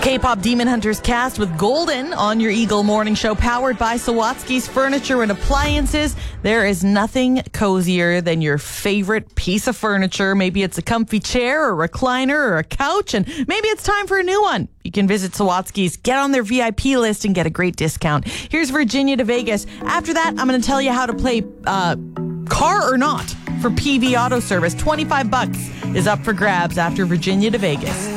K-pop Demon Hunters cast with Golden on your Eagle Morning Show, powered by Sawatsky's Furniture and Appliances. There is nothing cozier than your favorite piece of furniture. Maybe it's a comfy chair or recliner or a couch, and maybe it's time for a new one. You can visit Sawatsky's, get on their VIP list, and get a great discount. Here's Virginia to Vegas. After that, I'm going to tell you how to play Car or Not for PV Auto Service. $25 is up for grabs after Virginia to Vegas.